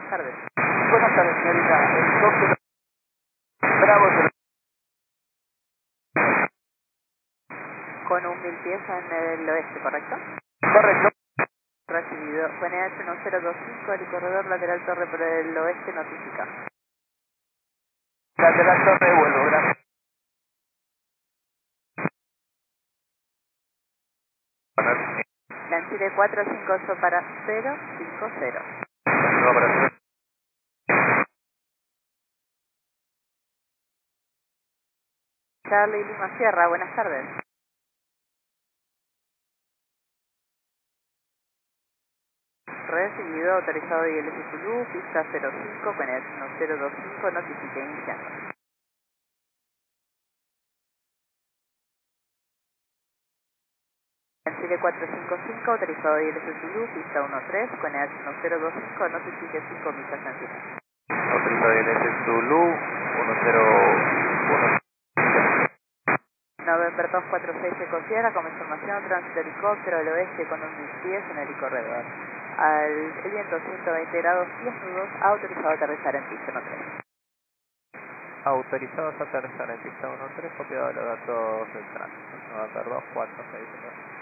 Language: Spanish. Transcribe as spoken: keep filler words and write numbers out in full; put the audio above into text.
tardes. Buenas tardes, señorita. El doctor Bravo se lo... Con un mil pies en el oeste, ¿correcto? Correcto. Recibido. P N H uno cero dos cinco, el corredor lateral torre por el oeste notifica. Lateral torre, vuelvo, gracias. Chile cuatro cinco ocho para cero cinco cero. Charlie Lima Sierra, buenas tardes. Recibido, autorizado I L S Zulu, pista cero cinco, P N H uno cero dos cinco, notifique iniciando. Chile cuatro cinco cinco, autorizado I L S Zulu, pista uno tres, P N H uno cero dos cinco, notifique cinco millas Sentinel. Autorizado I L S Zulu, uno cero uno. November dos cuatro seis Eco Sierra, como información, tránsito helicóptero al oeste con un mil pies en el corredor. Al viento ciento veinte grados, pies nudos, autorizado a aterrizar en pista uno tres. Autorizados a aterrizar en pista uno tres, copiado de los datos del tránsito. November dos cuatro seis.